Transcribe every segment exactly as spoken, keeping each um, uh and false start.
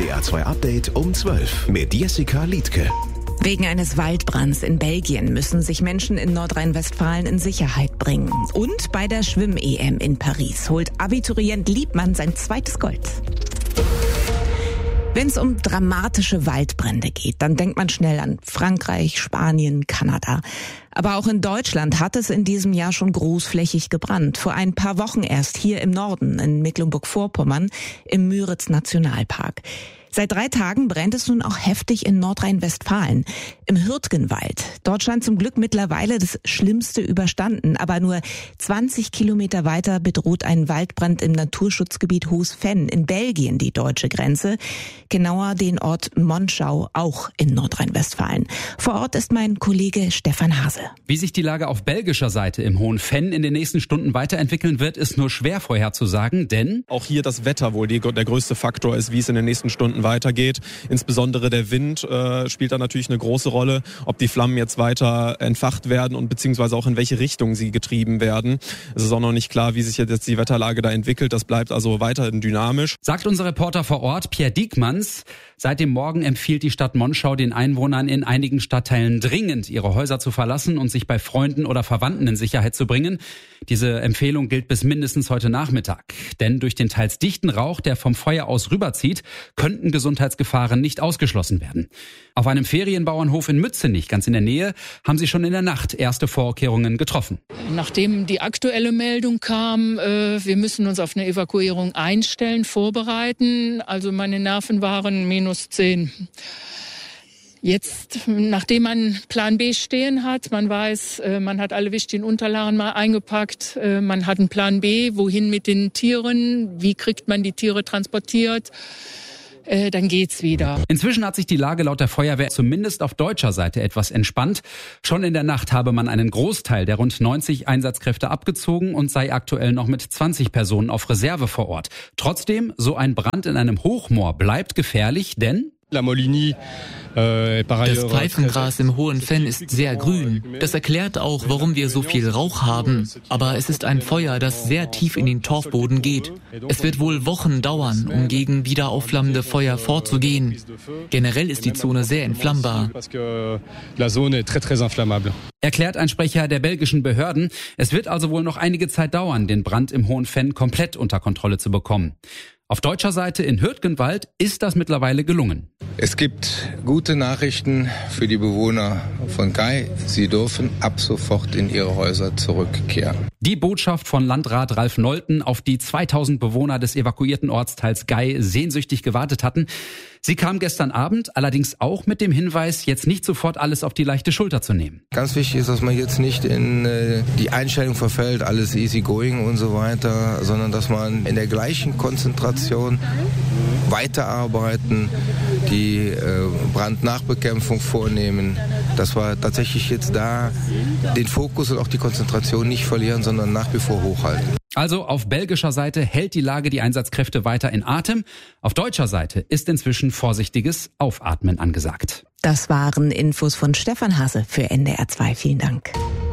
D R zwei Update um zwölf mit Jessica Liedtke. Wegen eines Waldbrands in Belgien müssen sich Menschen in Nordrhein-Westfalen in Sicherheit bringen. Und bei der Schwimm-E M in Paris holt Abiturient Liebmann sein zweites Gold. Wenn es um dramatische Waldbrände geht, dann denkt man schnell an Frankreich, Spanien, Kanada. Aber auch in Deutschland hat es in diesem Jahr schon großflächig gebrannt. Vor ein paar Wochen erst hier im Norden, in Mecklenburg-Vorpommern, im Müritz-Nationalpark. Seit drei Tagen brennt es nun auch heftig in Nordrhein-Westfalen, im Hürtgenwald. Dort scheint zum Glück mittlerweile das Schlimmste überstanden. Aber nur zwanzig Kilometer weiter bedroht ein Waldbrand im Naturschutzgebiet Hohes Venn in Belgien die deutsche Grenze. Genauer den Ort Monschau, auch in Nordrhein-Westfalen. Vor Ort ist mein Kollege Stefan Hase. Wie sich die Lage auf belgischer Seite im Hohen Venn in den nächsten Stunden weiterentwickeln wird, ist nur schwer vorherzusagen, denn auch hier das Wetter wohl die, der größte Faktor ist, wie es in den nächsten Stunden weitergeht. Insbesondere der Wind äh, spielt da natürlich eine große Rolle, ob die Flammen jetzt weiter entfacht werden und beziehungsweise auch in welche Richtung sie getrieben werden. Es ist auch noch nicht klar, wie sich jetzt die Wetterlage da entwickelt. Das bleibt also weiterhin dynamisch. Sagt unser Reporter vor Ort, Pierre Diekmanns. Seit dem Morgen empfiehlt die Stadt Monschau den Einwohnern in einigen Stadtteilen dringend, ihre Häuser zu verlassen und sich bei Freunden oder Verwandten in Sicherheit zu bringen. Diese Empfehlung gilt bis mindestens heute Nachmittag. Denn durch den teils dichten Rauch, der vom Feuer aus rüberzieht, könnten Gesundheitsgefahren nicht ausgeschlossen werden. Auf einem Ferienbauernhof in Mützenich, ganz in der Nähe, haben sie schon in der Nacht erste Vorkehrungen getroffen. Nachdem die aktuelle Meldung kam, äh, wir müssen uns auf eine Evakuierung einstellen, vorbereiten. Also meine Nerven waren minus zehn. Jetzt, nachdem man Plan B stehen hat, man weiß, man hat alle wichtigen Unterlagen mal eingepackt, man hat einen Plan B, wohin mit den Tieren, wie kriegt man die Tiere transportiert, dann geht's wieder. Inzwischen hat sich die Lage laut der Feuerwehr zumindest auf deutscher Seite etwas entspannt. Schon in der Nacht habe man einen Großteil der rund neunzig Einsatzkräfte abgezogen und sei aktuell noch mit zwanzig Personen auf Reserve vor Ort. Trotzdem, so ein Brand in einem Hochmoor bleibt gefährlich, denn das Pfeifengras im Hohen Venn ist sehr grün. Das erklärt auch, warum wir so viel Rauch haben. Aber es ist ein Feuer, das sehr tief in den Torfboden geht. Es wird wohl Wochen dauern, um gegen wieder aufflammende Feuer vorzugehen. Generell ist die Zone sehr entflammbar. Erklärt ein Sprecher der belgischen Behörden. Es wird also wohl noch einige Zeit dauern, den Brand im Hohen Venn komplett unter Kontrolle zu bekommen. Auf deutscher Seite in Hürtgenwald ist das mittlerweile gelungen. Es gibt gute Nachrichten für die Bewohner von Gay. Sie dürfen ab sofort in ihre Häuser zurückkehren. Die Botschaft von Landrat Ralf Nolten, auf die zweitausend Bewohner des evakuierten Ortsteils Gay sehnsüchtig gewartet hatten. Sie kam gestern Abend, allerdings auch mit dem Hinweis, jetzt nicht sofort alles auf die leichte Schulter zu nehmen. Ganz wichtig ist, dass man jetzt nicht in äh, die Einstellung verfällt, alles easy going und so weiter, sondern dass man in der gleichen Konzentration weiterarbeiten, die äh, Brandnachbekämpfung vornehmen, dass wir tatsächlich jetzt da den Fokus und auch die Konzentration nicht verlieren, sondern nach wie vor hochhalten. Also auf belgischer Seite hält die Lage die Einsatzkräfte weiter in Atem. Auf deutscher Seite ist inzwischen vorsichtiges Aufatmen angesagt. Das waren Infos von Stefan Hase für N D R zwei. Vielen Dank.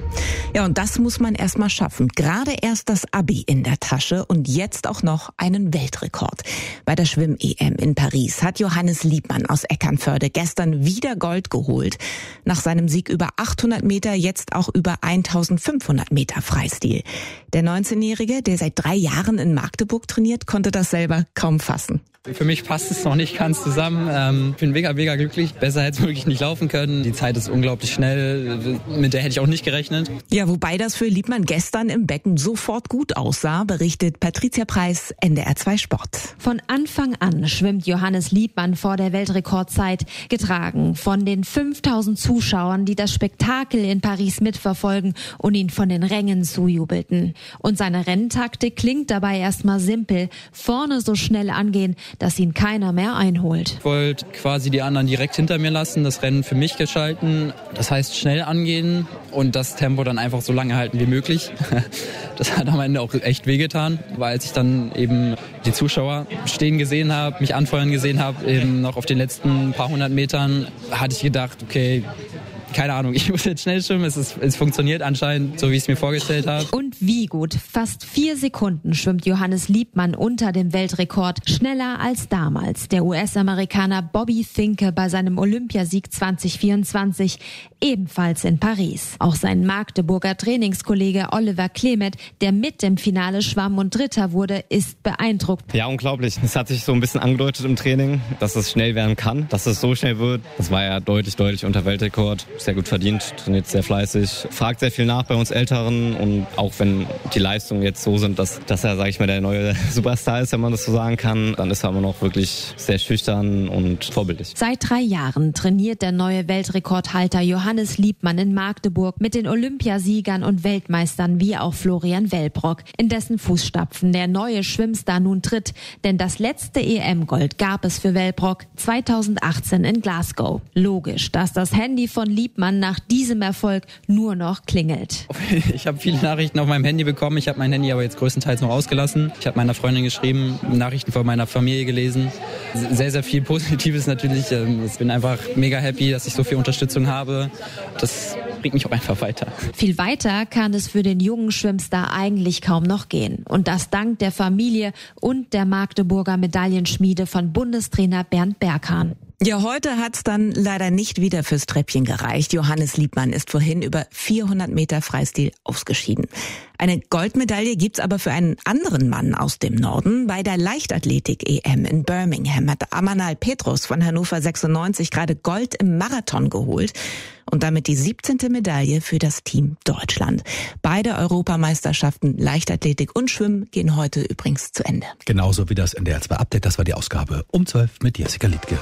Ja, und das muss man erst mal schaffen. Gerade erst das Abi in der Tasche und jetzt auch noch einen Weltrekord. Bei der Schwimm-E M in Paris hat Johannes Liebmann aus Eckernförde gestern wieder Gold geholt. Nach seinem Sieg über achthundert Meter jetzt auch über eintausendfünfhundert Meter Freistil. Der neunzehnjährige, der seit drei Jahren in Magdeburg trainiert, konnte das selber kaum fassen. Für mich passt es noch nicht ganz zusammen. Ähm, ich bin mega, mega glücklich. Besser hätte es wirklich nicht laufen können. Die Zeit ist unglaublich schnell. Mit der hätte ich auch nicht gerechnet. Ja, wobei das für Liebmann gestern im Becken sofort gut aussah, berichtet Patricia Preis, N D R zwei Sport. Von Anfang an schwimmt Johannes Liebmann vor der Weltrekordzeit, getragen von den fünftausend Zuschauern, die das Spektakel in Paris mitverfolgen und ihn von den Rängen zujubelten. Und seine Renntaktik klingt dabei erstmal simpel. Vorne so schnell angehen, dass ihn keiner mehr einholt. Ich wollte quasi die anderen direkt hinter mir lassen, das Rennen für mich gestalten. Das heißt schnell angehen und das Tempo dann einfach so lange halten wie möglich. Das hat am Ende auch echt wehgetan, weil als ich dann eben die Zuschauer stehen gesehen habe, mich anfeuern gesehen habe, eben noch auf den letzten paar hundert Metern, hatte ich gedacht, okay, keine Ahnung, ich muss jetzt schnell schwimmen. Es, ist, es funktioniert anscheinend, so wie ich es mir vorgestellt habe. Und wie gut. Fast vier Sekunden schwimmt Johannes Liebmann unter dem Weltrekord. Schneller als damals der U S-Amerikaner Bobby Finke bei seinem Olympiasieg zwanzig vierundzwanzig, ebenfalls in Paris. Auch sein Magdeburger Trainingskollege Oliver Klemet, der mit im Finale schwamm und Dritter wurde, ist beeindruckt. Ja, unglaublich. Es hat sich so ein bisschen angedeutet im Training, dass es schnell werden kann, dass es so schnell wird. Das war ja deutlich, deutlich unter Weltrekord. Sehr gut verdient, trainiert sehr fleißig, fragt sehr viel nach bei uns Älteren und auch wenn die Leistungen jetzt so sind, dass, dass er, sage ich mal, der neue Superstar ist, wenn man das so sagen kann, dann ist er immer noch wirklich sehr schüchtern und vorbildlich. Seit drei Jahren trainiert der neue Weltrekordhalter Johannes Liebmann in Magdeburg mit den Olympiasiegern und Weltmeistern wie auch Florian Wellbrock, in dessen Fußstapfen der neue Schwimmstar nun tritt. Denn das letzte E M-Gold gab es für Wellbrock zweitausendachtzehn in Glasgow. Logisch, dass das Handy von Liebmann nach diesem Erfolg nur noch klingelt. Ich habe viele Nachrichten auf meinem Handy bekommen. Ich habe mein Handy aber jetzt größtenteils noch ausgelassen. Ich habe meiner Freundin geschrieben, Nachrichten von meiner Familie gelesen. Sehr, sehr viel Positives natürlich. Ich bin einfach mega happy, dass ich so viel Unterstützung habe. Das bringt mich auch einfach weiter. Viel weiter kann es für den jungen Schwimmstar eigentlich kaum noch gehen. Und das dank der Familie und der Magdeburger Medaillenschmiede von Bundestrainer Bernd Berghahn. Ja, heute hat's dann leider nicht wieder fürs Treppchen gereicht. Johannes Liebmann ist vorhin über vierhundert Meter Freistil ausgeschieden. Eine Goldmedaille gibt's aber für einen anderen Mann aus dem Norden. Bei der Leichtathletik-E M in Birmingham hat Amanal Petrus von Hannover sechsundneunzig gerade Gold im Marathon geholt und damit die siebzehnte Medaille für das Team Deutschland. Beide Europameisterschaften Leichtathletik und Schwimmen gehen heute übrigens zu Ende. Genauso wie das N D R zwei Update. Das war die Ausgabe um zwölf mit Jessica Liedtke.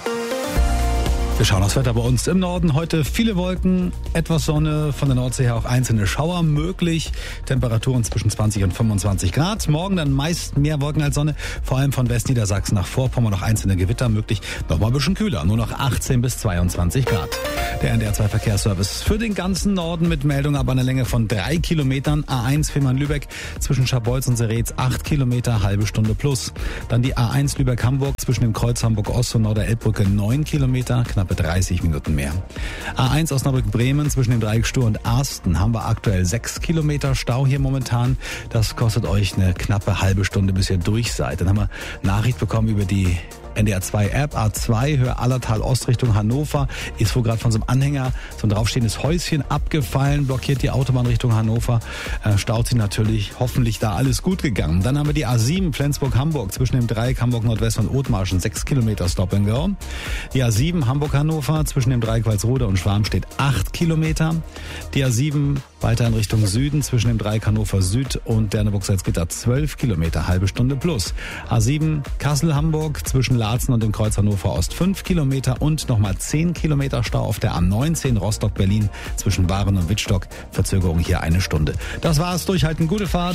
Wir schauen aufs Wetter bei uns im Norden. Heute viele Wolken, etwas Sonne, von der Nordsee her auch einzelne Schauer möglich. Temperaturen zwischen zwanzig und fünfundzwanzig Grad. Morgen dann meist mehr Wolken als Sonne. Vor allem von Westniedersachsen nach Vorpommern noch einzelne Gewitter möglich. Nochmal ein bisschen kühler, nur noch achtzehn bis zweiundzwanzig Grad. Der N D R zwei Verkehrsservice für den ganzen Norden mit Meldung ab einer Länge von drei Kilometern. A eins Fehmarn-Lübeck zwischen Scharbeutz und Seretz acht Kilometer, halbe Stunde plus. Dann die A eins Lübeck-Hamburg zwischen dem Kreuz Hamburg-Ost und Norderelbbrücke neun Kilometer, knappe dreißig Minuten mehr. A eins Osnabrück-Bremen zwischen dem Dreieck Stur und Arsten haben wir aktuell sechs Kilometer Stau hier momentan. Das kostet euch eine knappe halbe Stunde, bis ihr durch seid. Dann haben wir Nachricht bekommen über die N D R zwei App, A zwei, Höhe Allertal Ost Richtung Hannover, ist wohl gerade von so einem Anhänger so ein draufstehendes Häuschen abgefallen, blockiert die Autobahn Richtung Hannover, äh, staut sie natürlich, hoffentlich da alles gut gegangen. Dann haben wir die A sieben Flensburg-Hamburg zwischen dem Dreieck Hamburg-Nordwest und Othmarschen, sechs Kilometer Stop and Go. Die A sieben Hamburg-Hannover zwischen dem Dreieck Walsrode und Schwarmstedt acht Kilometer. Die A sieben weiter in Richtung Süden zwischen dem Dreieck Hannover Süd und Derneburg-Salzgitter zwölf Kilometer, halbe Stunde plus. A sieben Kassel-Hamburg zwischen Laatzen und dem Kreuz Hannover Ost fünf Kilometer und nochmal zehn Kilometer Stau auf der A neunzehn Rostock-Berlin zwischen Waren und Wittstock. Verzögerung hier eine Stunde. Das war's. Durchhalten. Gute Fahrt.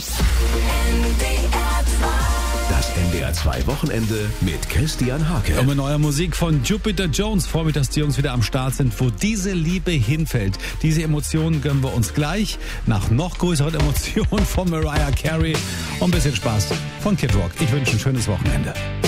Das N D R zwei Wochenende mit Christian Hake. Und mit neuer Musik von Jupiter Jones. Freue mich, dass die Jungs wieder am Start sind, wo diese Liebe hinfällt. Diese Emotionen gönnen wir uns gleich nach noch größeren Emotionen von Mariah Carey und ein bisschen Spaß von Kid Rock. Ich wünsche ein schönes Wochenende.